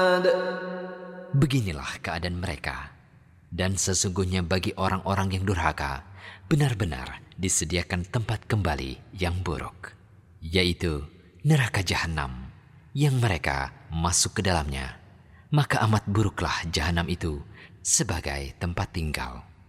Beginilah keadaan mereka. Dan sesungguhnya bagi orang-orang yang durhaka, benar-benar disediakan tempat kembali yang buruk, yaitu neraka jahanam, yang mereka masuk ke dalamnya. Maka amat buruklah jahanam itu sebagai tempat tinggal.